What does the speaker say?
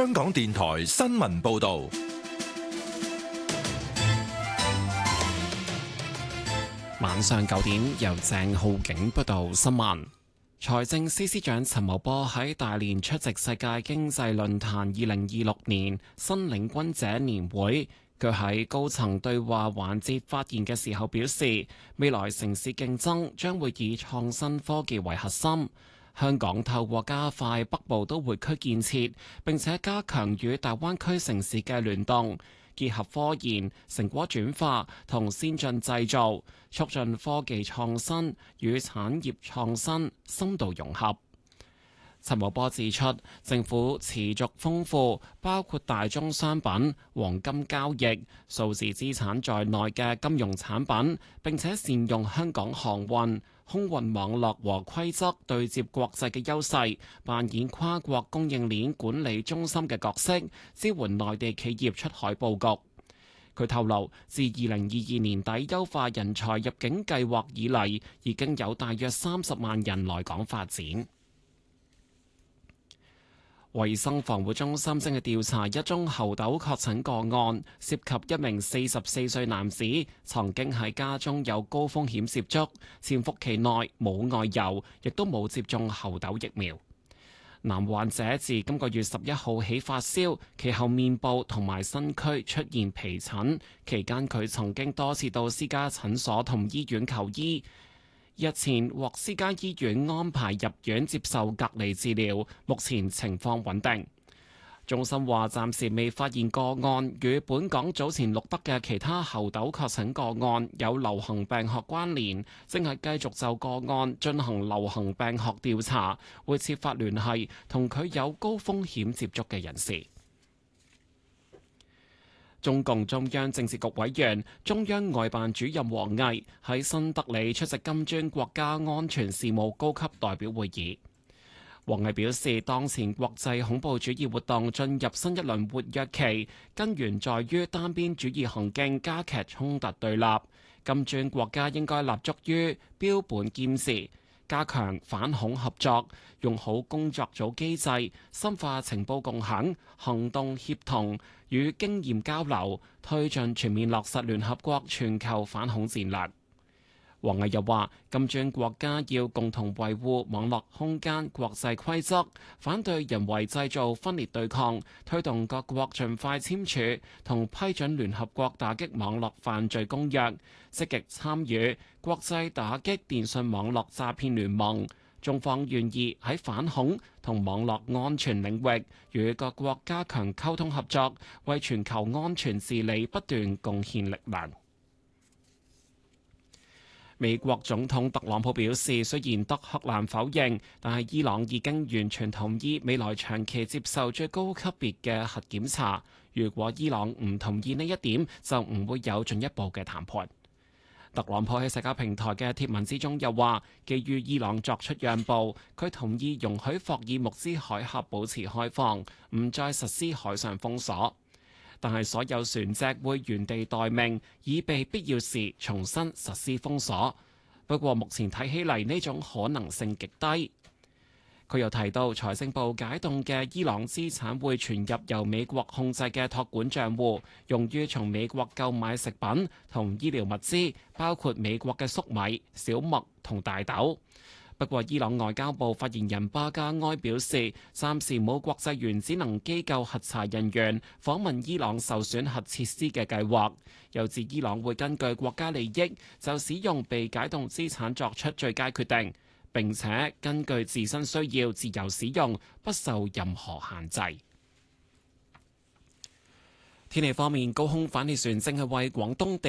香港電台新聞報道。 晚上9點，由鄭浩景報道新聞。財政司司長陳茂波喺大連出席世界經濟論壇2026年新領軍者年會。佢喺高層對話環節發言嘅時候表示，未來城市競爭將會以創新科技為核心。香港透過加快北部都會區建設，並且加強與大灣區城市嘅聯動，結合科研、成果轉化同先進製造，促進科技創新與產業創新深度融合。陳茂波指出，政府持續豐富包括大宗商品、黃金交易、數字資產在內嘅金融產品，並且善用香港航運、空運網絡和規則對接國際嘅優勢，扮演跨國供應鏈管理中心嘅角色，支援內地企業出海佈局。佢透露，自2022年底優化人才入境計劃以嚟，已經有大約30萬人來港發展。衛生防護中心正係調查一宗猴痘確診個案，涉及一名44歲男子，曾經喺家中有高風險接觸，潛伏期內冇外遊，亦都冇接種猴痘疫苗。男患者自今個月11號起發燒，其後面部同埋身軀出現皮疹，期間佢曾經多次到私家診所同醫院求醫。日前獲私家醫院安排入院接受隔離治療，目前情況穩定。中心話暫時未發現個案與本港早前錄得嘅其他猴痘確診個案有流行病學關聯，正係繼續就個案進行流行病學調查，會設法聯繫同佢有高風險接觸嘅人士。中共中央政治局委員、中央外辦主任王毅喺新德里出席金磚國家安全事務高級代表會議。王毅表示，當前國際恐怖主義活動進入新一輪活躍期，根源在於單邊主義行徑加劇衝突對立。金磚國家應該立足於標本兼治，加強反恐合作，用好工作組機制，深化情報共享、行動協同與經驗交流，推進全面落實聯合國全球反恐戰略。王毅又話，金磚國家要共同維護網絡空間國際規則，反對人為製造分裂對抗，推動各國盡快簽署同批准聯合國打擊網絡犯罪公約，積極參與國際打擊電信網絡詐騙聯盟。中方願意喺反恐同網絡安全領域與各國加強溝通合作，為全球安全治理不斷貢獻力量。美國總統特朗普表示，雖然德黑蘭否認，但係伊朗已經完全同意未來長期接受最高級別嘅核檢查。如果伊朗唔同意呢一點，就唔會有進一步嘅談判。特朗普喺社交平台嘅貼文之中又話，基於伊朗作出讓步，佢同意容許霍爾木茲海峽保持開放，唔再實施海上封鎖。但係所有船隻會原地待命，以備必要時重新實施封鎖。不過目前睇起嚟呢種可能性極低。佢又提到，財政部解凍嘅伊朗資產會存入由美國控制嘅託管帳戶，用於從美國購買食品同醫療物資，包括美國嘅粟米、小麥同大豆。不過，伊朗外交部發言人巴加埃表示，暫時冇國際原子能機構核查人員訪問伊朗受損核設施嘅計劃。又指伊朗會根據國家利益就使用被解凍資產作出最佳決定，並且根據自身需要自由使用，不受任何限制。天氣方面，高空反氣旋正係為廣東地